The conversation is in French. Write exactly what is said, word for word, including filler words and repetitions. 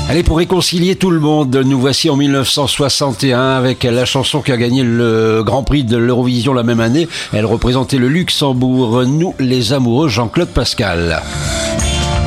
Allez, pour réconcilier tout le monde, nous voici en mille neuf cent soixante et un avec la chanson qui a gagné le Grand Prix de l'Eurovision la même année. Elle représentait le Luxembourg, Nous les amoureux, Jean-Claude Pascal.